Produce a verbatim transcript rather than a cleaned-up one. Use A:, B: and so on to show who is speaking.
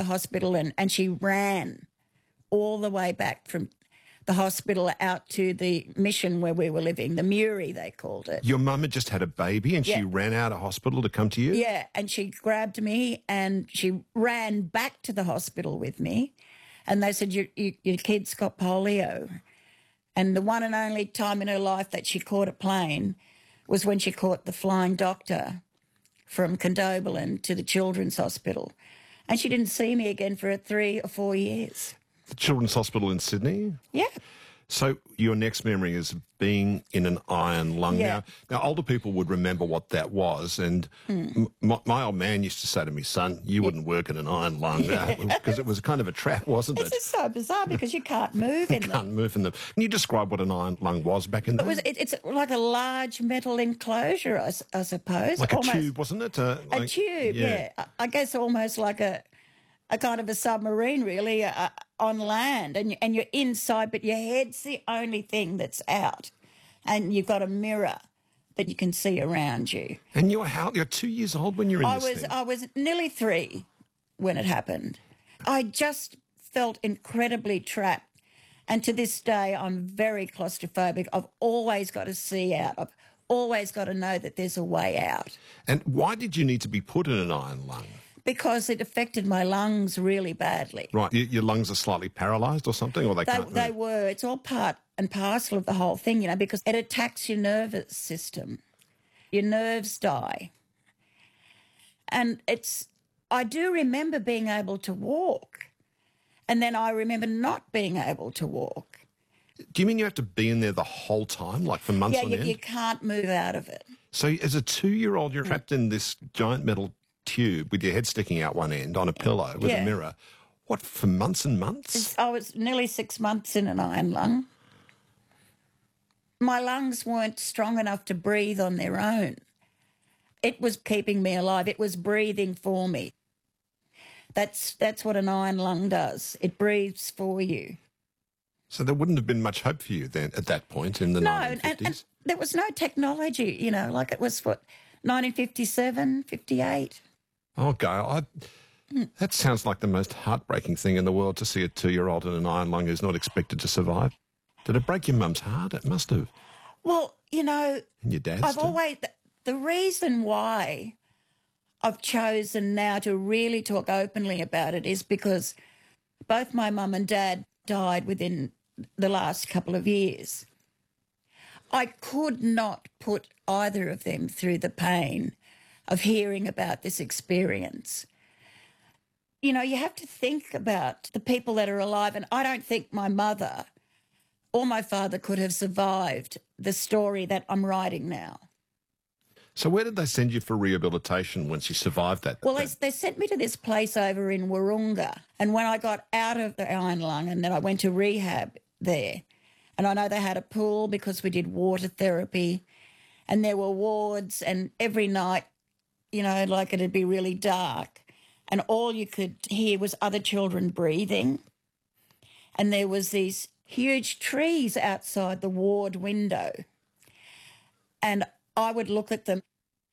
A: the hospital and, and she ran all the way back from the hospital out to the mission where we were living, the Muri, they called it.
B: Your mum had just had a baby and
A: Yeah.
B: she ran out of hospital to come to you?
A: Yeah, and she grabbed me and she ran back to the hospital with me. And they said, your, your, your kid's got polio. And the one and only time in her life that she caught a plane was when she caught the flying doctor from Condobolin to the Children's Hospital. And she didn't see me again for three or four years.
B: The Children's Hospital in Sydney?
A: Yeah.
B: So your next memory is being in an iron lung.
A: Yeah.
B: Now, now, older people would remember what that was. And
A: Mm.
B: m- my, my old man used to say to me, son, you wouldn't work in an iron lung because it was kind of a trap, wasn't
A: This
B: it?
A: is so bizarre because you can't move in them.
B: Can't move in them. Can you describe what an iron lung was back in the
A: It was, it, it's like a large metal enclosure, I, s- I suppose.
B: Like a
A: Almost-
B: tube, wasn't it? Uh,
A: A
B: like-
A: tube, yeah. I, I guess almost like a a kind of a submarine, really, uh, on land. And, you, and you're inside, but your head's the only thing that's out. And you've got a mirror that you can see around you.
B: And you're how? You're two years old when you're in
A: I
B: this
A: was
B: thing.
A: I was nearly three when it happened. I just felt incredibly trapped. And to this day, I'm very claustrophobic. I've always got to see out. I've always got to know that there's a way out.
B: And why did you need to be put in an iron lung?
A: Because it affected my lungs really badly.
B: Right, your, your lungs are slightly paralysed or something, or they,
A: They,
B: can't
A: they
B: move?
A: were. It's all part and parcel of the whole thing, you know, because it attacks your nervous system. Your nerves die. And it's, I do remember being able to walk. And then I remember not being able to walk.
B: Do you mean you have to be in there the whole time, like for months
A: Yeah,
B: on
A: you,
B: end?
A: you can't move out of it.
B: So as a two-year-old, you're trapped in this giant metal tube with your head sticking out one end on a pillow with
A: Yeah.
B: a mirror. What, for months and months?
A: I was nearly six months in an iron lung. My lungs weren't strong enough to breathe on their own. It was keeping me alive. It was breathing for me. That's that's what an iron lung does. It breathes for you.
B: So there wouldn't have been much hope for you then at that point in the
A: No,
B: nineteen
A: and,
B: fifties?
A: and there was no technology, you know, like it was, what, nineteen fifty-seven, fifty-eight?
B: Oh, Gail, I, that sounds like the most heartbreaking thing in the world to see a two-year-old in an iron lung who's not expected to survive. Did it break your mum's heart? It must have.
A: Well, you know,
B: And your dad's
A: I've
B: too?
A: always, the reason why I've chosen now to really talk openly about it is because both my mum and dad died within the last couple of years. I could not put either of them through the pain of hearing about this experience. You know, you have to think about the people that are alive, and I don't think my mother or my father could have survived the story that I'm writing now.
B: So where did they send you for rehabilitation once you survived that?
A: Well, they,
B: that-
A: they sent me to this place over in Wahroonga, and when I got out of the iron lung and then I went to rehab there, and I know they had a pool because we did water therapy, and there were wards, and every night, you know, like it'd be really dark, and all you could hear was other children breathing, and there was these huge trees outside the ward window, and I would look at them